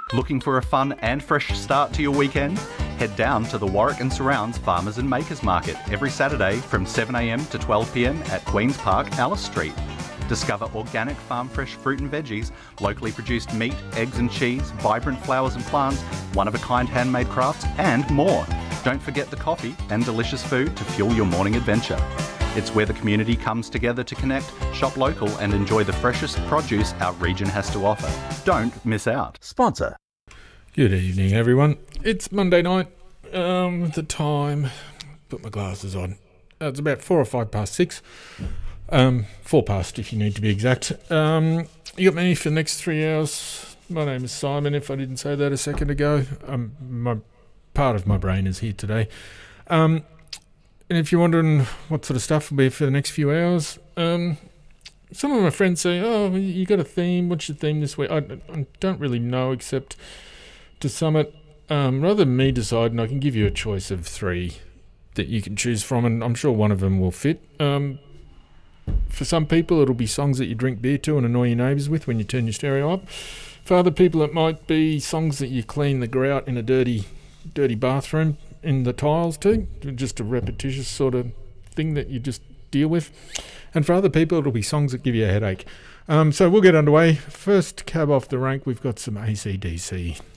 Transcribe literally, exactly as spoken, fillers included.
Looking for a fun and fresh start to your weekend? Head down to the Warwick and Surrounds Farmers and Makers Market every Saturday from seven a m to twelve p m at Queen's Park, Alice Street. Discover organic farm fresh fruit and veggies, locally produced meat, eggs and cheese, vibrant flowers and plants, one-of-a-kind handmade crafts and more. Don't forget the coffee and delicious food to fuel your morning adventure. It's where the community comes together to connect, shop local and enjoy the freshest produce our region has to offer. Don't miss out. Sponsor. Good evening, everyone. It's Monday night. Um, the time, put my glasses on. Uh, it's about four or five past six. Um, four past if you need to be exact. Um, you got me for the next three hours. My name is Simon, if I didn't say that a second ago. Um, my part of my brain is here today. Um, and if you're wondering what sort of stuff will be for the next few hours, um, some of my friends say, oh, you got a theme, what's your theme this week? I, I don't really know, except to sum it, um, rather than me deciding, I can give you a choice of three that you can choose from, and I'm sure one of them will fit. Um, for some people, it'll be songs that you drink beer to and annoy your neighbours with when you turn your stereo up. For other people, it might be songs that you clean the grout in a dirty, dirty bathroom in the tiles to, just a repetitious sort of thing that you just deal with. And for other people, it'll be songs that give you a headache. Um, so we'll get underway. First cab off the rank, we've got some A C D C.